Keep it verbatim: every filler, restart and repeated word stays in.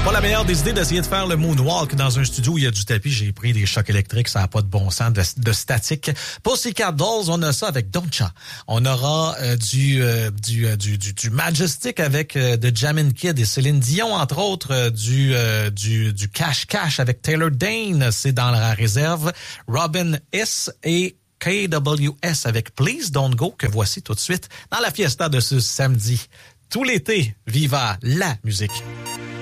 Pas la meilleure des idées d'essayer de faire le moonwalk dans un studio où il y a du tapis. J'ai pris des chocs électriques, ça n'a pas de bon sens, de, de statique. Pussycat Dolls, on a ça avec Doncha. On aura euh, du, euh, du, euh, du, du du Majestic avec euh, The Jammin' Kid et Céline Dion, entre autres, euh, du, euh, du du Cash Cash avec Taylor Dayne, c'est dans la réserve. Robin S. et K W S avec Please Don't Go, que voici tout de suite dans la fiesta de ce samedi. Tout l'été, viva la musique.